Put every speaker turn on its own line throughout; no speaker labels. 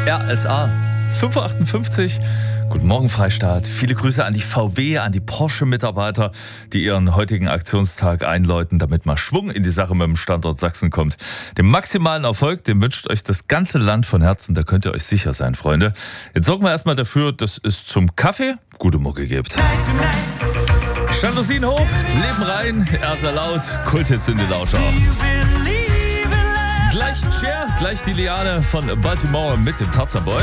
RSA 5:58 Uhr. Guten Morgen, Freistaat. Viele Grüße an die VW, an die Porsche-Mitarbeiter, die ihren heutigen Aktionstag einläuten, damit mal Schwung in die Sache mit dem Standort Sachsen kommt. Den maximalen Erfolg, den wünscht euch das ganze Land von Herzen. Da könnt ihr euch sicher sein, Freunde. Jetzt sorgen wir erstmal dafür, dass es zum Kaffee gute Mucke gibt. Jalousien hoch, Leben rein, RSA laut, Kulthits in die Lauscher. Gleich Cher, gleich die Liane von Baltimore mit dem Tarzan Boy.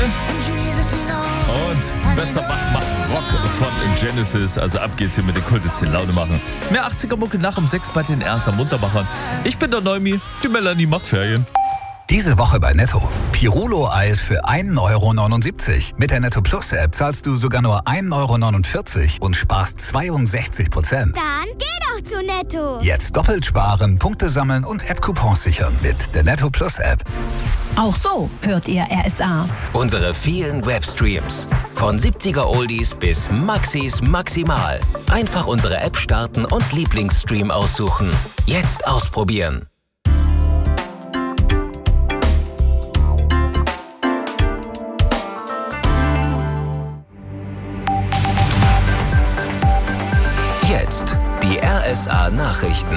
Und bester Rock von Genesis. Also ab geht's hier mit den Kulthits, die Laune machen. Mehr 80er-Mucke nach um 6 bei den RSA Muntermachern. Ich bin der Neumi, die Melanie macht Ferien.
Diese Woche bei Netto. Pirolo-Eis für 1,79 €. Mit der Netto Plus App zahlst du sogar nur 1,49 € und sparst 62%.
Dann geh doch zu Netto.
Jetzt doppelt sparen, Punkte sammeln und App-Coupons sichern mit der Netto Plus App.
Auch so hört ihr RSA.
Unsere vielen Webstreams. Von 70er Oldies bis Maxis Maximal. Einfach unsere App starten und Lieblingsstream aussuchen. Jetzt ausprobieren. Jetzt die RSA Nachrichten.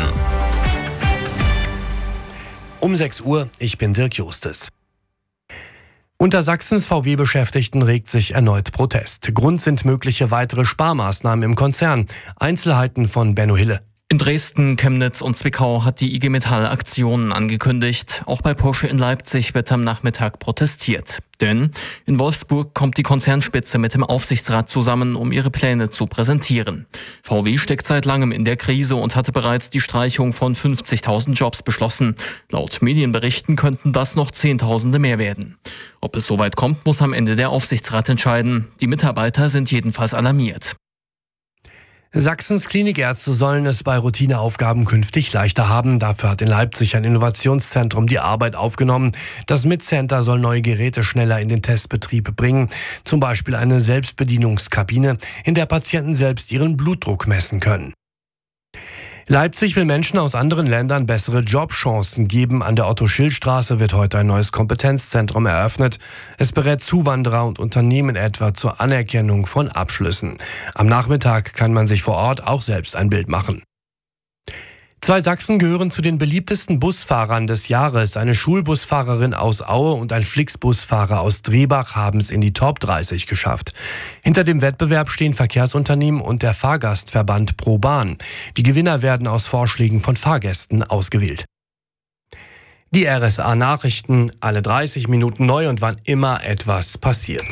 Um 6 Uhr, ich bin Dirk Justes. Unter Sachsens VW-Beschäftigten regt sich erneut Protest. Grund sind mögliche weitere Sparmaßnahmen im Konzern. Einzelheiten von Benno Hille.
In Dresden, Chemnitz und Zwickau hat die IG Metall Aktionen angekündigt. Auch bei Porsche in Leipzig wird am Nachmittag protestiert. Denn in Wolfsburg kommt die Konzernspitze mit dem Aufsichtsrat zusammen, um ihre Pläne zu präsentieren. VW steckt seit langem in der Krise und hatte bereits die Streichung von 50.000 Jobs beschlossen. Laut Medienberichten könnten das noch Zehntausende mehr werden. Ob es soweit kommt, muss am Ende der Aufsichtsrat entscheiden. Die Mitarbeiter sind jedenfalls alarmiert.
Sachsens Klinikärzte sollen es bei Routineaufgaben künftig leichter haben. Dafür hat in Leipzig ein Innovationszentrum die Arbeit aufgenommen. Das MIT-Center soll neue Geräte schneller in den Testbetrieb bringen. Zum Beispiel eine Selbstbedienungskabine, in der Patienten selbst ihren Blutdruck messen können. Leipzig will Menschen aus anderen Ländern bessere Jobchancen geben. An der Otto-Schill-Straße wird heute ein neues Kompetenzzentrum eröffnet. Es berät Zuwanderer und Unternehmen etwa zur Anerkennung von Abschlüssen. Am Nachmittag kann man sich vor Ort auch selbst ein Bild machen. 2 Sachsen gehören zu den beliebtesten Busfahrern des Jahres. Eine Schulbusfahrerin aus Aue und ein Flixbusfahrer aus Drebach haben es in die Top 30 geschafft. Hinter dem Wettbewerb stehen Verkehrsunternehmen und der Fahrgastverband ProBahn. Die Gewinner werden aus Vorschlägen von Fahrgästen ausgewählt. Die RSA-Nachrichten, alle 30 Minuten neu und wann immer etwas passiert.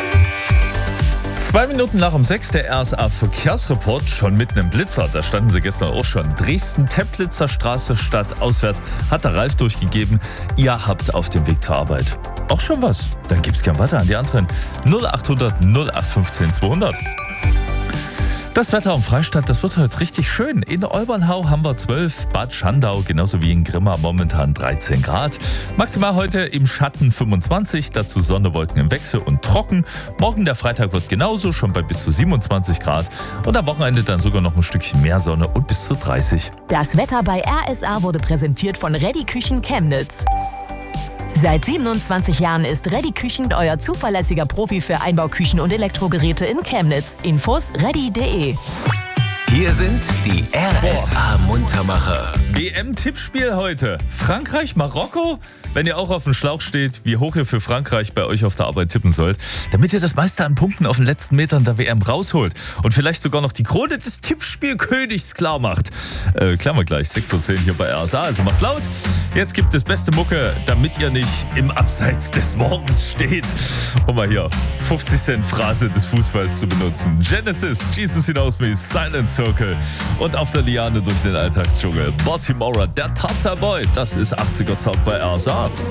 2 Minuten nach um 6 der RSA-Verkehrsreport, schon mitten im Blitzer. Da standen sie gestern auch schon. Dresden-Teplitzer Straße statt auswärts, hat der Ralf durchgegeben. Ihr habt auf dem Weg zur Arbeit auch schon was. Dann gibt's gern weiter an die anderen. 0800 0815 200. Das Wetter am Freistaat, das wird heute richtig schön. In Olbernhau haben wir 12, Bad Schandau genauso wie in Grimma momentan 13 Grad. Maximal heute im Schatten 25, dazu Sonne, Wolken im Wechsel und trocken. Morgen der Freitag wird genauso, schon bei bis zu 27 Grad. Und am Wochenende dann sogar noch ein Stückchen mehr Sonne und bis zu 30.
Das Wetter bei RSA wurde präsentiert von Ready Küchen Chemnitz. Seit 27 Jahren ist Ready Küchen euer zuverlässiger Profi für Einbauküchen und Elektrogeräte in Chemnitz. Infos ready.de.
Hier sind die RSA Muntermacher.
WM-Tippspiel heute. Frankreich, Marokko? Wenn ihr auch auf dem Schlauch steht, wie hoch ihr für Frankreich bei euch auf der Arbeit tippen sollt, damit ihr das meiste an Punkten auf den letzten Metern der WM rausholt und vielleicht sogar noch die Krone des Tippspielkönigs klar macht. Klären wir gleich, 6:10 Uhr hier bei RSA, also macht laut. Jetzt gibt es beste Mucke, damit ihr nicht im Abseits des Morgens steht. Um mal hier 50 Cent Phrase des Fußballs zu benutzen. Genesis, Jesus Hinaus Me, Silent Circle und auf der Liane durch den Alltagsdschungel. Baltimore, der Tarzan Boy, das ist 80er Sound bei RSA.